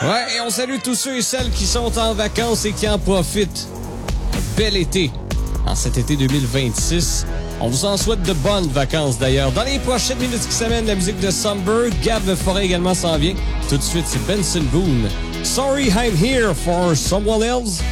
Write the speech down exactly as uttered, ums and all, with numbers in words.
Ouais, et on salue tous ceux et celles qui sont en vacances et qui en profitent. Un bel été. En cet été deux mille vingt-six. On vous en souhaite de bonnes vacances d'ailleurs. Dans les prochaines minutes qui s'amènent, la musique de Sunbird, Gab Le Forêt également s'en vient. Tout de suite, c'est Benson Boone. Sorry I'm here for someone else.